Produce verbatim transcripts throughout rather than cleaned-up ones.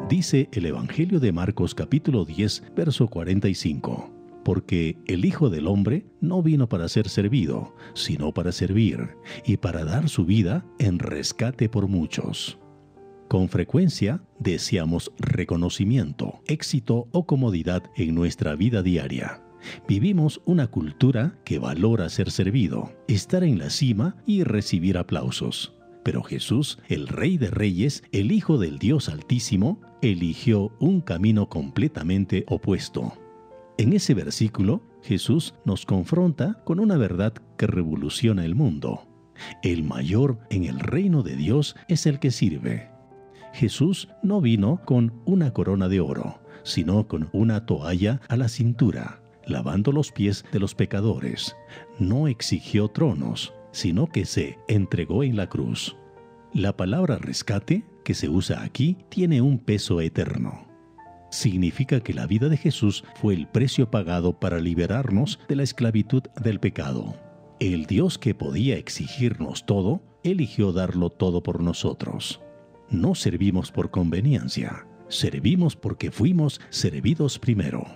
Dice el Evangelio de Marcos capítulo diez, verso cuarenta y cinco. Porque el Hijo del Hombre no vino para ser servido, sino para servir, y para dar su vida en rescate por muchos. Con frecuencia deseamos reconocimiento, éxito o comodidad en nuestra vida diaria. Vivimos una cultura que valora ser servido, estar en la cima y recibir aplausos. Pero Jesús, el Rey de Reyes, el Hijo del Dios Altísimo, eligió un camino completamente opuesto. En ese versículo, Jesús nos confronta con una verdad que revoluciona el mundo. El mayor en el reino de Dios es el que sirve. Jesús no vino con una corona de oro, sino con una toalla a la cintura, lavando los pies de los pecadores. No exigió tronos, sino que se entregó en la cruz. La palabra rescate, que se usa aquí, tiene un peso eterno. Significa que la vida de Jesús fue el precio pagado para liberarnos de la esclavitud del pecado. El Dios que podía exigirnos todo, eligió darlo todo por nosotros. No servimos por conveniencia, servimos porque fuimos servidos primero.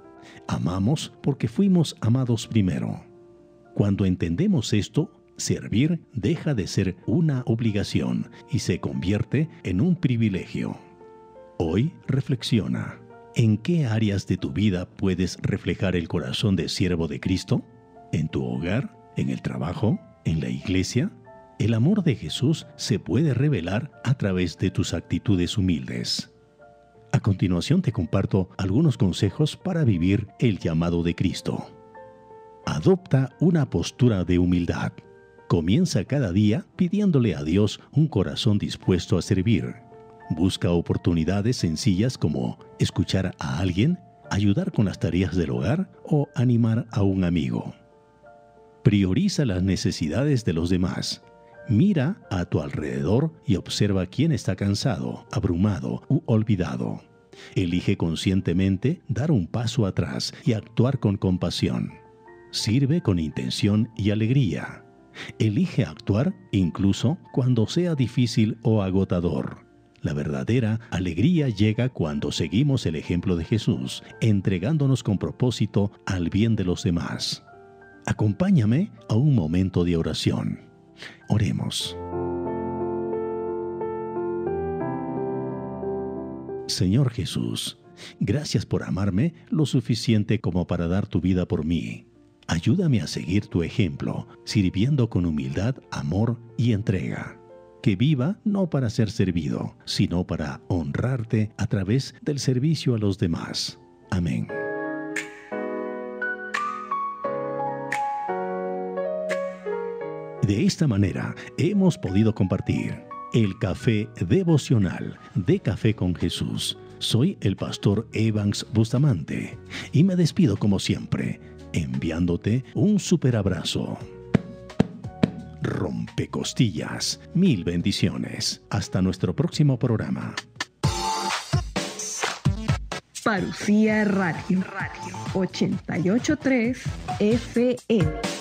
Amamos porque fuimos amados primero. Cuando entendemos esto, servir deja de ser una obligación y se convierte en un privilegio. Hoy reflexiona, ¿en qué áreas de tu vida puedes reflejar el corazón de siervo de Cristo? ¿En tu hogar? ¿En el trabajo? ¿En la iglesia? El amor de Jesús se puede revelar a través de tus actitudes humildes. A continuación te comparto algunos consejos para vivir el llamado de Cristo. Adopta una postura de humildad. Comienza cada día pidiéndole a Dios un corazón dispuesto a servir. Busca oportunidades sencillas como escuchar a alguien, ayudar con las tareas del hogar o animar a un amigo. Prioriza las necesidades de los demás. Mira a tu alrededor y observa quién está cansado, abrumado u olvidado. Elige conscientemente dar un paso atrás y actuar con compasión. Sirve con intención y alegría. Elige actuar incluso cuando sea difícil o agotador. La verdadera alegría llega cuando seguimos el ejemplo de Jesús, entregándonos con propósito al bien de los demás. Acompáñame a un momento de oración. Oremos. Señor Jesús, gracias por amarme lo suficiente como para dar tu vida por mí. Ayúdame a seguir tu ejemplo, sirviendo con humildad, amor y entrega. Que viva no para ser servido, sino para honrarte a través del servicio a los demás. Amén. De esta manera hemos podido compartir el café devocional de Café con Jesús. Soy el pastor Evans Bustamante y me despido como siempre, enviándote un super abrazo. Rompecostillas, mil bendiciones. Hasta nuestro próximo programa. Parucía Radio, Radio ochenta y ocho punto tres F M.